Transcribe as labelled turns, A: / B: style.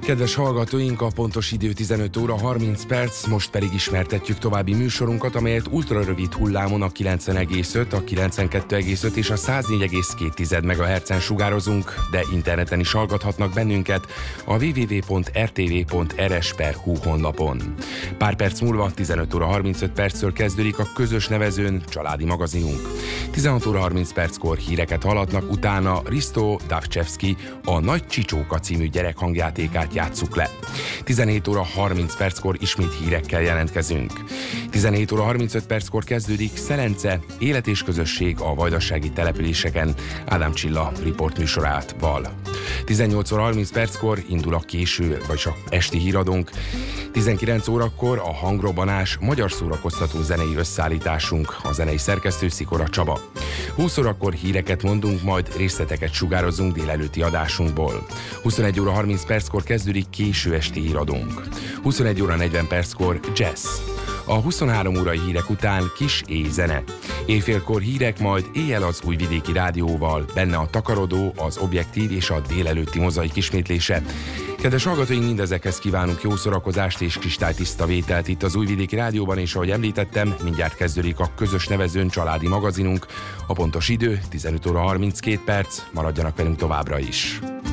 A: Kedves hallgatóink, a pontos idő 15 óra 30 perc, most pedig ismertetjük további műsorunkat, amelyet ultrarövid hullámon a 90,5, a 92,5 és a 104,2 MHz-en sugározunk, de interneten is hallgathatnak bennünket a www.rtv.rs.hu honlapon. Pár perc múlva, 15 óra 35 perccől kezdődik a közös nevezőn családi magazinunk. 16 óra 30 perckor híreket hallatnak, utána Risto Davchevski a Nagy Csicsóka című gyerekhangjátékát játsszuk le. 17 óra 30 perckor ismét hírekkel jelentkezünk. 17 óra 35 perckor kezdődik Szelence, élet és közösség a vajdasági településeken, Ádám Csilla riportműsorával. 18 óra 30 perckor indul a késő, vagyis a esti híradónk. 19 órakor a hangrobbanás, magyar szórakoztató zenei összeállításunk, a zenei szerkesztő Szikora Csaba. 20 órakor híreket mondunk, majd részleteket sugározunk délelőtti adásunkból. 21 óra 30 perckor kezdődik késő esti híradónk. 21 óra 40 perckor jazz. A 23 órai hírek után kis éjzene. Éjfélkor hírek, majd éjjel az Újvidéki Rádióval, benne a Takarodó, az Objektív és a délelőtti mozaik ismétlése. Kedves hallgatóink, mindezekhez kívánunk jó szórakozást és kristálytiszta vételt itt az Újvidéki Rádióban, és ahogy említettem, mindjárt kezdődik a közös nevezőn családi magazinunk. A pontos idő 15 óra 32 perc, maradjanak velünk továbbra is.